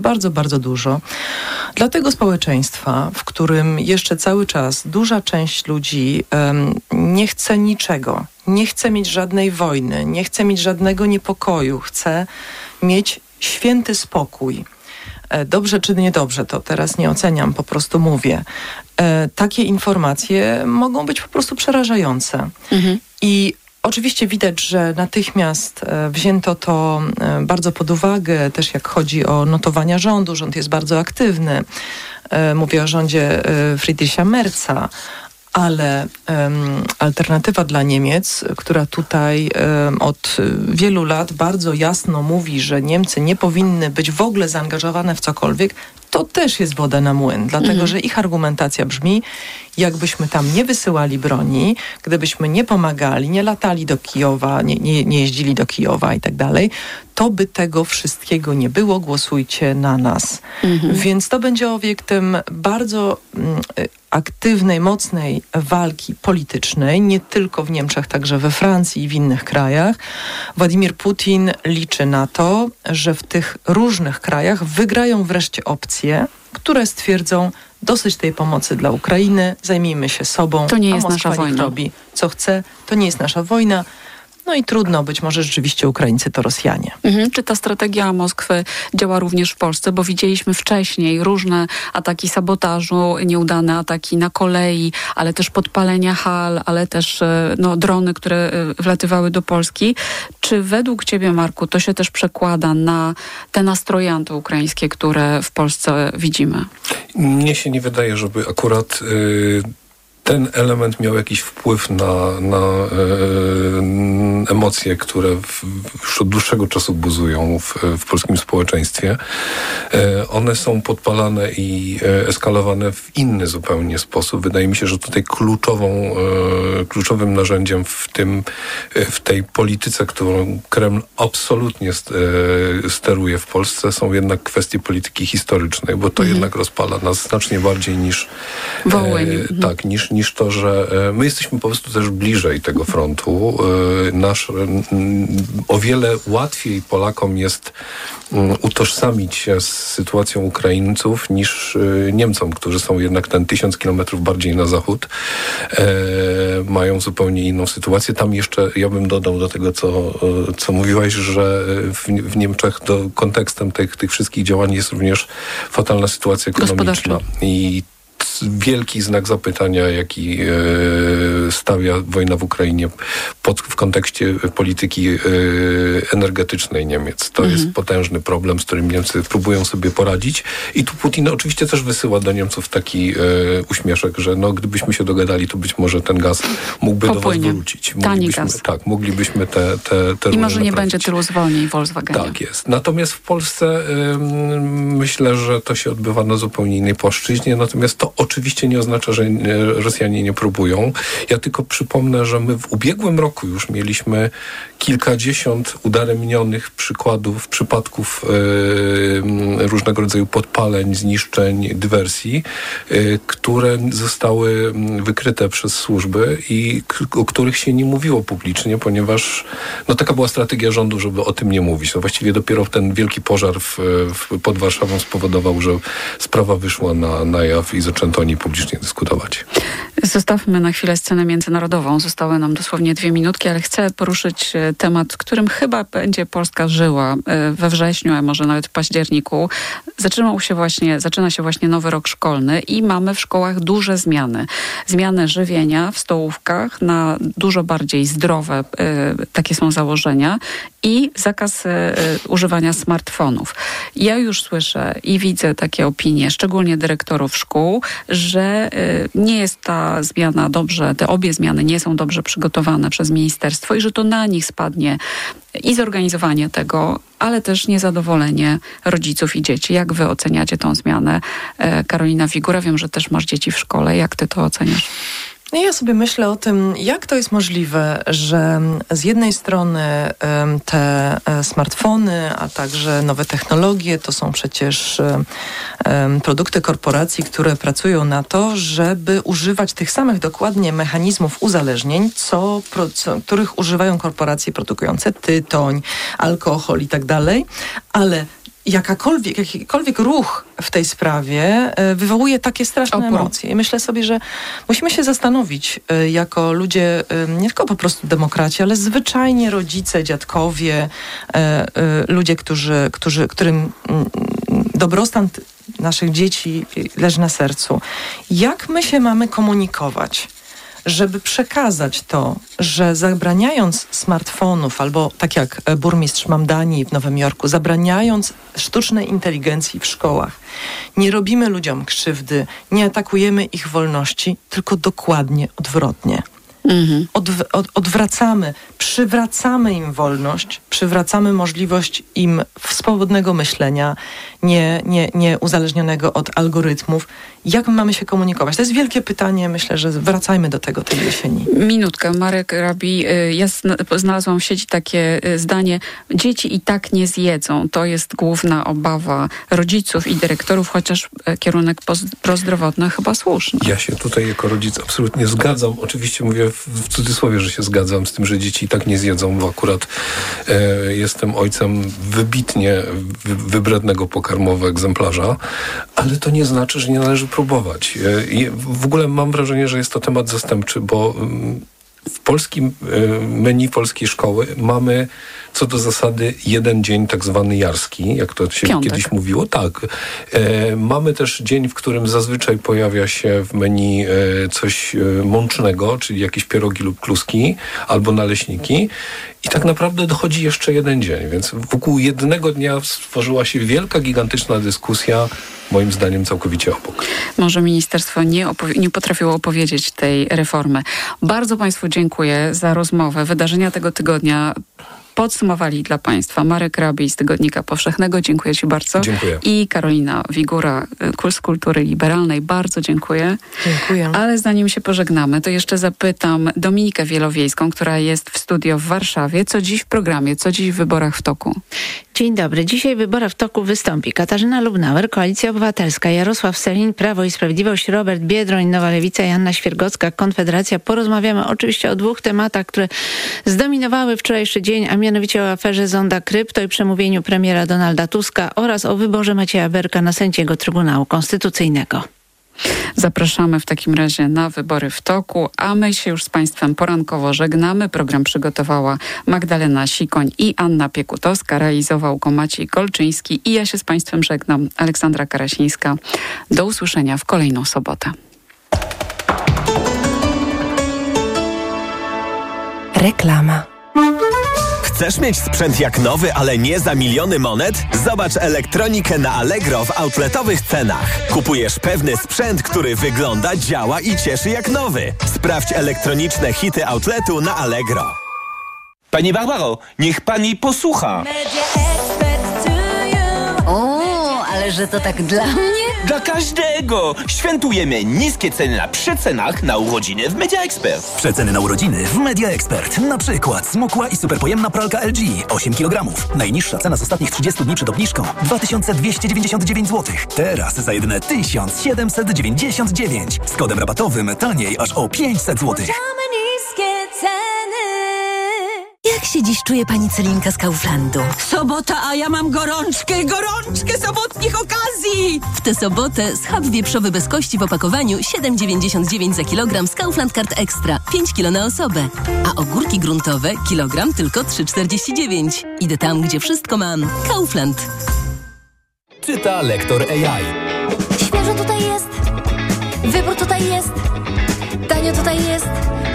Bardzo, bardzo dużo. Dla tego społeczeństwa, w którym jeszcze cały czas duża część ludzi nie chce niczego, nie chce mieć żadnej wojny, nie chce mieć żadnego niepokoju, chce mieć święty spokój. Dobrze czy niedobrze, to teraz nie oceniam, po prostu mówię. Takie informacje mogą być po prostu przerażające. I oczywiście widać, że natychmiast wzięto to bardzo pod uwagę, też jak chodzi o notowania rządu. Rząd jest bardzo aktywny. Mówię o rządzie Friedricha Merza, ale alternatywa dla Niemiec, która tutaj od wielu lat bardzo jasno mówi, że Niemcy nie powinny być w ogóle zaangażowane w cokolwiek, to też jest woda na młyn, dlatego że ich argumentacja brzmi, jakbyśmy tam nie wysyłali broni, gdybyśmy nie pomagali, nie latali do Kijowa, nie jeździli do Kijowa i tak dalej, to by tego wszystkiego nie było, głosujcie na nas. Więc to będzie obiektem bardzo aktywnej, mocnej walki politycznej, nie tylko w Niemczech, także we Francji i w innych krajach. Władimir Putin liczy na to, że w tych różnych krajach wygrają wreszcie opcje, które stwierdzą, dosyć tej pomocy dla Ukrainy, zajmijmy się sobą, to nie jest Moskwa nasza wojna. Robi co chce, to nie jest nasza wojna. No i trudno, być może rzeczywiście Ukraińcy to Rosjanie. Czy ta strategia Moskwy działa również w Polsce? Bo widzieliśmy wcześniej różne ataki sabotażu, nieudane ataki na kolei, ale też podpalenia hal, ale też drony, które wlatywały do Polski. Czy według ciebie, Marku, to się też przekłada na te nastroje antyukraińskie, które w Polsce widzimy? Mnie się nie wydaje, żeby akurat ten element miał jakiś wpływ na emocje, które już od dłuższego czasu buzują w polskim społeczeństwie. One są podpalane i eskalowane w inny zupełnie sposób. Wydaje mi się, że tutaj kluczowym narzędziem w tej polityce, którą Kreml absolutnie steruje w Polsce, są jednak kwestie polityki historycznej, bo to jednak rozpala nas znacznie bardziej niż niż to, że my jesteśmy po prostu też bliżej tego frontu. O wiele łatwiej Polakom jest utożsamić się z sytuacją Ukraińców niż Niemcom, którzy są jednak ten 1000 kilometrów bardziej na zachód. Mają zupełnie inną sytuację. Tam jeszcze ja bym dodał do tego, co mówiłaś, że w Niemczech kontekstem tych wszystkich działań jest również fatalna sytuacja ekonomiczna. I wielki znak zapytania, jaki stawia wojna w Ukrainie w kontekście polityki energetycznej Niemiec. To jest potężny problem, z którym Niemcy próbują sobie poradzić. I tu Putin oczywiście też wysyła do Niemców taki uśmieszek, że gdybyśmy się dogadali, to być może ten gaz mógłby do was wrócić. Moglibyśmy te I może nie będzie tylu zwolnień w Volkswagenie. Tak jest. Natomiast w Polsce myślę, że to się odbywa na zupełnie innej płaszczyźnie, natomiast to oczywiście nie oznacza, że Rosjanie nie próbują. Ja tylko przypomnę, że my w ubiegłym roku już mieliśmy kilkadziesiąt udaremnionych przypadków różnego rodzaju podpaleń, zniszczeń, dywersji, które zostały wykryte przez służby i o których się nie mówiło publicznie, ponieważ taka była strategia rządu, żeby o tym nie mówić. Właściwie dopiero ten wielki pożar pod Warszawą spowodował, że sprawa wyszła na jaw i zaczęto o niej publicznie dyskutować. Zostawmy na chwilę scenę międzynarodową. Zostały nam dosłownie 2 minutki, ale chcę poruszyć temat, którym chyba będzie Polska żyła we wrześniu, a może nawet w październiku. Zaczyna się właśnie nowy rok szkolny i mamy w szkołach duże zmiany. Zmiany żywienia w stołówkach na dużo bardziej zdrowe, takie są założenia, i zakaz używania smartfonów. Ja już słyszę i widzę takie opinie, szczególnie dyrektorów szkół, że nie jest ta zmiana te obie zmiany nie są dobrze przygotowane przez ministerstwo i że to na nich spadnie i zorganizowanie tego, ale też niezadowolenie rodziców i dzieci. Jak wy oceniacie tą zmianę? Karolina Figura, wiem, że też masz dzieci w szkole. Jak ty to oceniasz? Ja sobie myślę o tym, jak to jest możliwe, że z jednej strony te smartfony, a także nowe technologie to są przecież produkty korporacji, które pracują na to, żeby używać tych samych dokładnie mechanizmów uzależnień, których używają korporacje produkujące tytoń, alkohol i tak dalej, ale jakikolwiek ruch w tej sprawie wywołuje takie straszne emocje. I myślę sobie, że musimy się zastanowić jako ludzie, nie tylko po prostu demokraci, ale zwyczajnie rodzice, dziadkowie, ludzie, którym dobrostan naszych dzieci leży na sercu. Jak my się mamy komunikować, żeby przekazać to, że zabraniając smartfonów, albo tak jak burmistrz Mamdani w Nowym Jorku, zabraniając sztucznej inteligencji w szkołach, nie robimy ludziom krzywdy, nie atakujemy ich wolności, tylko dokładnie odwrotnie. Odwracamy, przywracamy im wolność, przywracamy możliwość im swobodnego myślenia, nie uzależnionego od algorytmów. Jak my mamy się komunikować? To jest wielkie pytanie, myślę, że wracajmy do tego tej jesieni. Minutkę. Marek Rabi, ja znalazłam w sieci takie zdanie: dzieci i tak nie zjedzą. To jest główna obawa rodziców i dyrektorów, chociaż kierunek prozdrowotny chyba słuszny. Ja się tutaj jako rodzic absolutnie zgadzam. Oczywiście mówię w cudzysłowie, że się zgadzam z tym, że dzieci i tak nie zjedzą, bo akurat jestem ojcem wybitnie wybrednego pokarmowego egzemplarza, ale to nie znaczy, że nie należy próbować. I w ogóle mam wrażenie, że jest to temat zastępczy, bo w polskim menu polskiej szkoły mamy co do zasady jeden dzień tak zwany jarski, jak to się Piątek. kiedyś mówiło. Tak. Mamy też dzień, w którym zazwyczaj pojawia się w menu coś mącznego, czyli jakieś pierogi lub kluski, albo naleśniki. I tak naprawdę dochodzi jeszcze jeden dzień, więc wokół jednego dnia stworzyła się wielka, gigantyczna dyskusja, moim zdaniem całkowicie obok. Może ministerstwo nie potrafiło opowiedzieć tej reformy. Bardzo Państwu dziękuję za rozmowę. Wydarzenia tego tygodnia podsumowali dla Państwa Marek Rabi z Tygodnika Powszechnego. Dziękuję Ci bardzo. Dziękuję. I Karolina Wigura, Kurs Kultury Liberalnej. Bardzo dziękuję. Dziękuję. Ale zanim się pożegnamy, to jeszcze zapytam Dominikę Wielowiejską, która jest w studio w Warszawie. Co dziś w programie? Co dziś w Wyborach w toku? Dzień dobry. Dzisiaj w Wyborach w toku wystąpi Katarzyna Lubnauer, Koalicja Obywatelska, Jarosław Sellin, Prawo i Sprawiedliwość, Robert Biedroń, Nowa Lewica i Anna Świergocka, Konfederacja. Porozmawiamy oczywiście o dwóch tematach, które zdominowały wczorajszy dzień, a mianowicie o aferze Zonda Krypto i przemówieniu premiera Donalda Tuska oraz o wyborze Macieja Berka na sędziego Trybunału Konstytucyjnego. Zapraszamy w takim razie na Wybory w toku, a my się już z Państwem porankowo żegnamy. Program przygotowała Magdalena Sikoń i Anna Piekutowska, realizował go Maciej Kolczyński i ja się z Państwem żegnam, Aleksandra Karasińska. Do usłyszenia w kolejną sobotę. Reklama. Chcesz mieć sprzęt jak nowy, ale nie za miliony monet? Zobacz elektronikę na Allegro w outletowych cenach. Kupujesz pewny sprzęt, który wygląda, działa i cieszy jak nowy. Sprawdź elektroniczne hity outletu na Allegro. Pani Barbaro, niech pani posłucha. O, ale że to tak dla mnie? Dla każdego! Świętujemy niskie ceny na przecenach na urodziny w Media Expert. Przeceny na urodziny w Media Expert. Na przykład smukła i superpojemna pralka LG 8 kg. Najniższa cena z ostatnich 30 dni przed obniżką 2299 zł. Teraz za jedyne 1799. Z kodem rabatowym taniej aż o 500 zł. Jak się dziś czuje pani Celinka z Kauflandu? Sobota, a ja mam gorączkę sobotnich okazji! W tę sobotę schab wieprzowy bez kości w opakowaniu 7,99 za kilogram z Kaufland Card Extra. 5 kilo na osobę. A ogórki gruntowe kilogram tylko 3,49. Idę tam, gdzie wszystko mam. Kaufland. Czyta lektor AI. Świeżo tutaj jest. Wybór tutaj jest. Tanio tutaj jest.